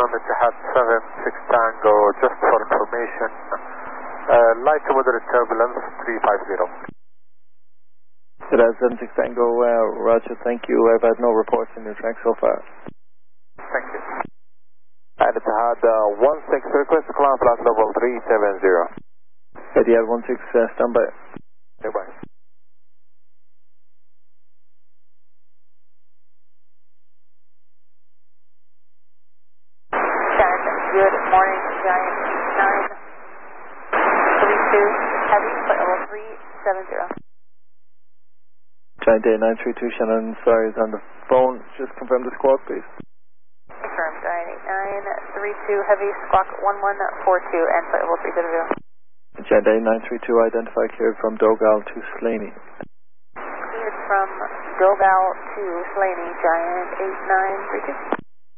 on Etihad 76 Tango, just for information. Light to moderate turbulence 350. Etihad 76 Tango, roger, thank you. I've had no reports in your track so far. Thank you. And Etihad 16, request to climb flight level 370. Etihad 16, stand by. Goodbye. Good morning, Giant 932 Heavy, flight level 370. Giant 932, Shannon, sorry, is on the phone. Just confirm the squawk, please. Confirmed, Giant 932 Heavy, squawk 1142 and flight level 370. Giant 932, identify cleared from Dogal to Slaney. Cleared from Dogal to Slaney, Giant 8932.